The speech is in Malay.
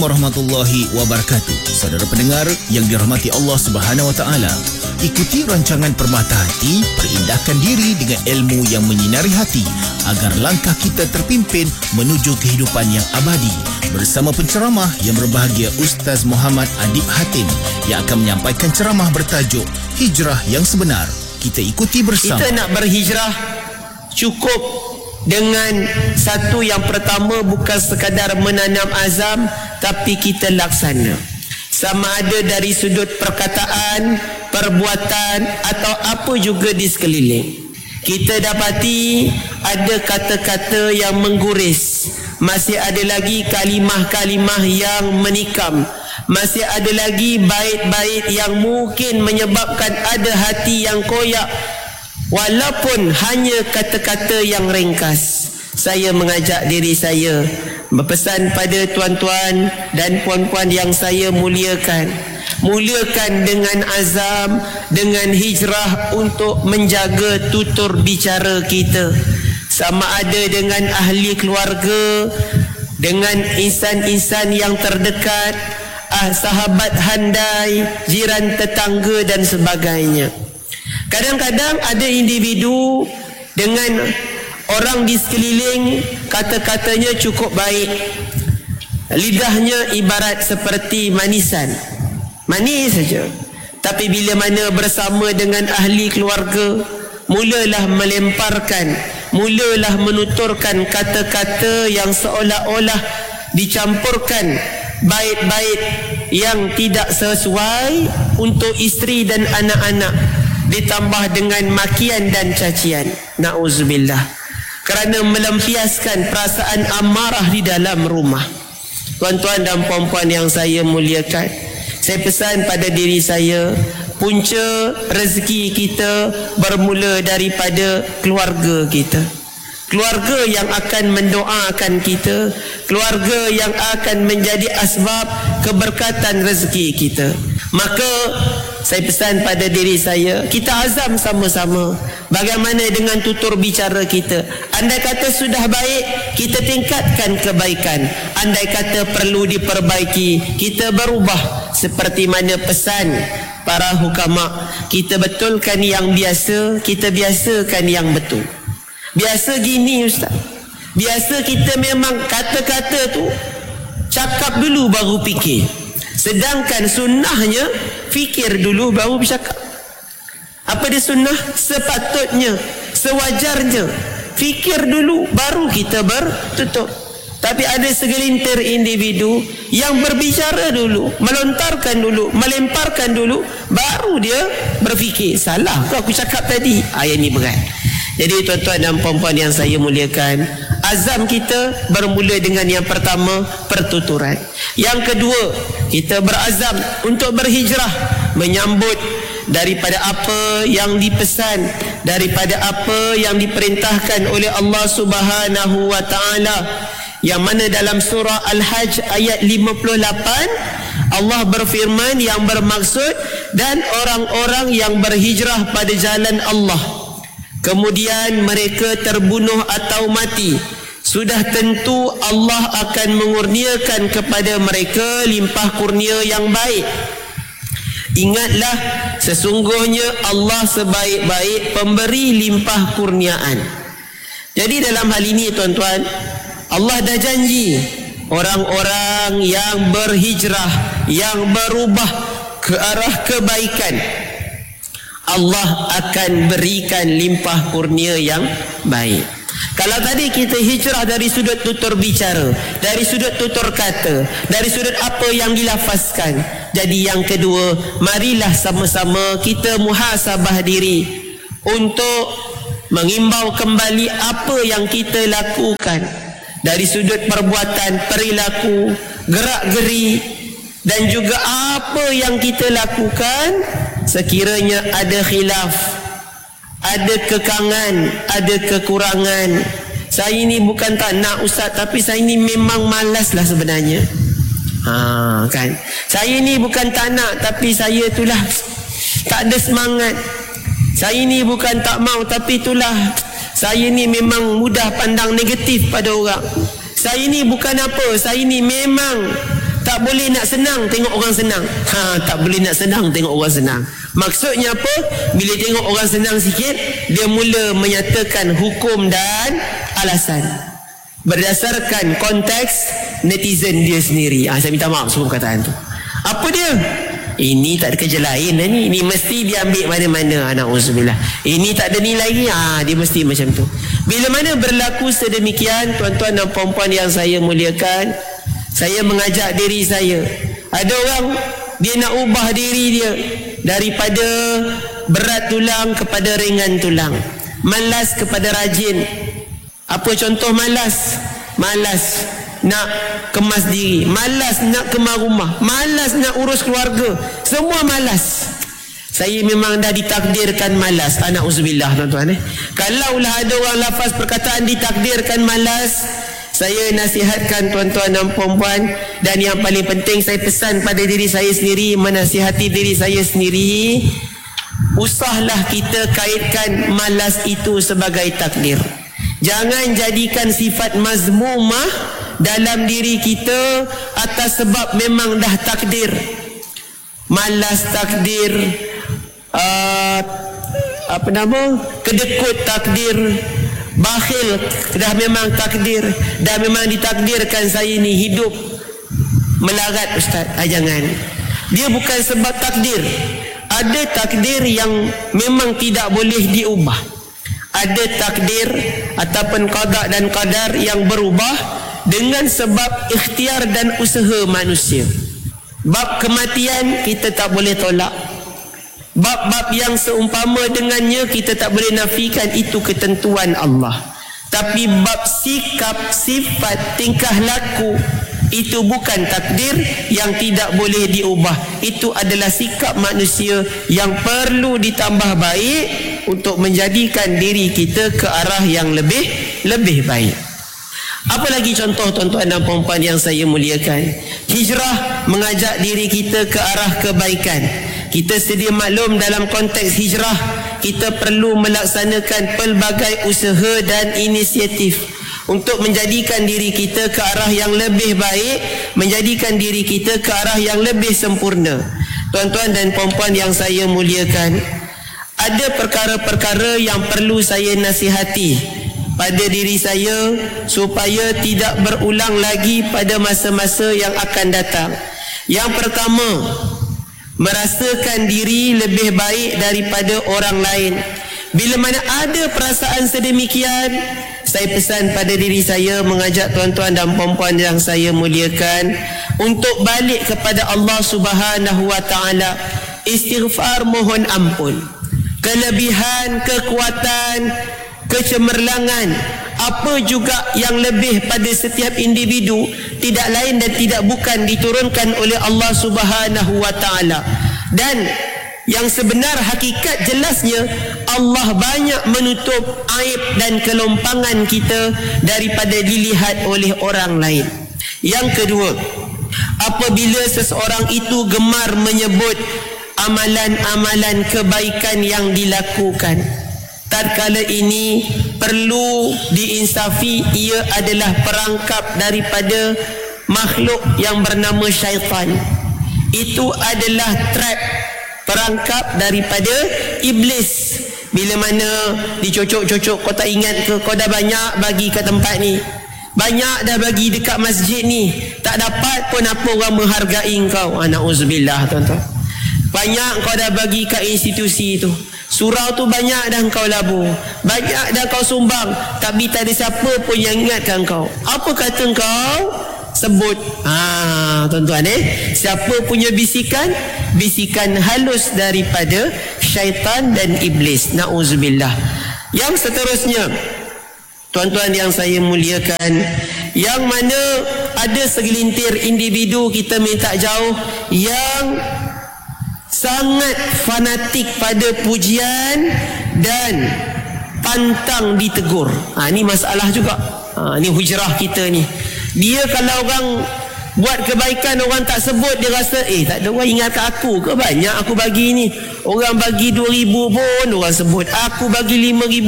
Warahmatullahi wabarakatuh. Saudara pendengar yang dirahmati Allah Subhanahu wa taala, ikuti rancangan Permata Hati, perindahkan diri dengan ilmu yang menyinari hati agar langkah kita terpimpin menuju kehidupan yang abadi. Bersama penceramah yang berbahagia Ustaz Muhammad Adib Hatim yang akan menyampaikan ceramah bertajuk Hijrah yang Sebenar. Kita ikuti bersama. Kita nak berhijrah cukup dengan satu yang pertama, bukan sekadar menanam azam, tapi kita laksana. Sama ada dari sudut perkataan, perbuatan atau apa juga di sekeliling. Kita dapati ada kata-kata yang mengguris, masih ada lagi kalimah-kalimah yang menikam, masih ada lagi bait-bait yang mungkin menyebabkan ada hati yang koyak. Walaupun hanya kata-kata yang ringkas, saya mengajak diri saya berpesan pada tuan-tuan dan puan-puan yang saya muliakan, mulakan dengan azam, dengan hijrah untuk menjaga tutur bicara kita, sama ada dengan ahli keluarga, dengan insan-insan yang terdekat, sahabat handai, jiran tetangga dan sebagainya. Kadang-kadang ada individu dengan orang di sekeliling, kata-katanya cukup baik, lidahnya ibarat seperti manisan, manis saja. Tapi bila mana bersama dengan ahli keluarga, mulalah melemparkan, mulalah menuturkan kata-kata yang seolah-olah dicampurkan bait-bait yang tidak sesuai untuk isteri dan anak-anak, ditambah dengan makian dan cacian. Na'udzubillah. Kerana melampiaskan perasaan amarah di dalam rumah. Tuan-tuan dan puan-puan yang saya muliakan, saya pesan pada diri saya, punca rezeki kita bermula daripada keluarga kita. Keluarga yang akan mendoakan kita, keluarga yang akan menjadi asbab keberkatan rezeki kita. Maka saya pesan pada diri saya, kita azam sama-sama. Bagaimana dengan tutur bicara kita? Andai kata sudah baik, kita tingkatkan kebaikan. Andai kata perlu diperbaiki, kita berubah. Seperti mana pesan para hukama, kita betulkan yang biasa, kita biasakan yang betul. Biasa gini Ustaz, biasa kita memang kata-kata tu cakap dulu baru fikir. Sedangkan sunnahnya fikir dulu baru bercakap. Apa dia sunnah? Sepatutnya, sewajarnya fikir dulu baru kita bertutur. Tapi ada segelintir individu yang berbicara dulu, melontarkan dulu, melemparkan dulu, baru dia berfikir, salah ke aku cakap tadi? Yang ni berat. Jadi tuan-tuan dan puan-puan yang saya muliakan, azam kita bermula dengan yang pertama, pertuturan. Yang kedua, kita berazam untuk berhijrah, menyambut daripada apa yang dipesan, daripada apa yang diperintahkan oleh Allah Subhanahu wa taala, yang mana dalam surah Al-Hajj ayat 58 Allah berfirman yang bermaksud, dan orang-orang yang berhijrah pada jalan Allah kemudian mereka terbunuh atau mati, sudah tentu Allah akan mengurniakan kepada mereka limpah kurnia yang baik. Ingatlah, sesungguhnya Allah sebaik-baik pemberi limpah kurniaan. Jadi dalam hal ini tuan-tuan, Allah dah janji orang-orang yang berhijrah, yang berubah ke arah kebaikan, Allah akan berikan limpah kurnia yang baik. Kalau tadi kita hijrah dari sudut tutur bicara, dari sudut tutur kata, dari sudut apa yang dilafazkan, jadi yang kedua, marilah sama-sama kita muhasabah diri untuk mengimbau kembali apa yang kita lakukan dari sudut perbuatan, perilaku, gerak-geri, dan juga apa yang kita lakukan sekiranya ada khilaf, ada kekangan, ada kekurangan. Saya ini bukan tak nak Ustaz, tapi saya ini memang malas lah sebenarnya. Kan? Saya ini bukan tak nak, tapi saya itulah tak ada semangat. Saya ini bukan tak mau, tapi itulah saya ini memang mudah pandang negatif pada orang. Saya ini bukan apa, saya ini memang Tak boleh nak senang tengok orang senang. Tak boleh nak senang tengok orang senang. Maksudnya apa? Bila tengok orang senang sikit, dia mula menyatakan hukum dan alasan berdasarkan konteks netizen dia sendiri. Saya minta maaf sebab perkataan tu. Apa dia? Ini tak ada kerja lain dah ni. Ini mesti dia ambil mana-mana. Na'udzubillah. Ini tak ada nilai ni. Dia mesti macam tu. Bila mana berlaku sedemikian, tuan-tuan dan puan-puan yang saya muliakan, saya mengajak diri saya. Ada orang dia nak ubah diri dia daripada berat tulang kepada ringan tulang, malas kepada rajin. Apa contoh malas? Malas nak kemas diri, malas nak kemas rumah, malas nak urus keluarga, semua malas. Saya memang dah ditakdirkan malas. Na'udzubillah, tuan-tuan. Kalaulah ada orang lafaz perkataan ditakdirkan malas, saya nasihatkan tuan-tuan dan puan-puan, dan yang paling penting saya pesan pada diri saya sendiri, menasihati diri saya sendiri, usahlah kita kaitkan malas itu sebagai takdir. Jangan jadikan sifat mazmumah dalam diri kita atas sebab memang dah takdir. Malas takdir, kedekut takdir, bakhil dah memang takdir, dah memang ditakdirkan saya ni hidup melarat, ustaz. Jangan. Dia bukan sebab takdir. Ada takdir yang memang tidak boleh diubah. Ada takdir ataupun qada dan qadar yang berubah dengan sebab ikhtiar dan usaha manusia. Bab kematian kita tak boleh tolak. Bab-bab yang seumpama dengannya kita tak boleh nafikan, itu ketentuan Allah. Tapi bab sikap, sifat, tingkah laku, itu bukan takdir yang tidak boleh diubah. Itu adalah sikap manusia yang perlu ditambah baik untuk menjadikan diri kita ke arah yang lebih baik. Apa lagi contoh tuan-tuan dan puan-puan yang saya muliakan? Hijrah mengajak diri kita ke arah kebaikan. Kita sedia maklum dalam konteks hijrah, kita perlu melaksanakan pelbagai usaha dan inisiatif untuk menjadikan diri kita ke arah yang lebih baik, menjadikan diri kita ke arah yang lebih sempurna. Tuan-tuan dan puan-puan yang saya muliakan, ada perkara-perkara yang perlu saya nasihati pada diri saya supaya tidak berulang lagi pada masa-masa yang akan datang. Yang pertama, merasakan diri lebih baik daripada orang lain. Bila mana ada perasaan sedemikian, saya pesan pada diri saya, mengajak tuan-tuan dan puan-puan yang saya muliakan untuk balik kepada Allah Subhanahu wa taala, istighfar, mohon ampun. Kelebihan, kekuatan, kecemerlangan, apa juga yang lebih pada setiap individu tidak lain dan tidak bukan diturunkan oleh Allah Subhanahu wa taala. Dan yang sebenar hakikat jelasnya, Allah banyak menutup aib dan kelompangan kita daripada dilihat oleh orang lain. Yang kedua, apabila seseorang itu gemar menyebut amalan-amalan kebaikan yang dilakukan, tatkala ini perlu diinsafi, ia adalah perangkap daripada makhluk yang bernama syaitan. Itu adalah trap, perangkap daripada iblis. Bila mana dicocok-cocok, kau tak ingat ke, kau dah banyak bagi kat tempat ni, banyak dah bagi dekat masjid ni, tak dapat pun apa orang menghargai kau. Na'udzubillah, tuan-tuan. Banyak kau dah bagi kat institusi tu, surau tu banyak dah kau labur, banyak dah kau sumbang, tapi tak ada siapa pun yang ingatkan kau. Apa kata kau? Sebut. Tuan-tuan, siapa punya bisikan? Bisikan halus daripada syaitan dan iblis. Na'udzubillah. Yang seterusnya, tuan-tuan yang saya muliakan, yang mana ada segelintir individu, kita minta jauh, yang sangat fanatik pada pujian dan pantang ditegur. Ini masalah juga. Ini hujrah kita ni. Dia kalau orang buat kebaikan, orang tak sebut, dia rasa tak ada orang ingat kat aku ke, banyak aku bagi ni. Orang bagi 2,000 pun orang sebut, aku bagi 5,000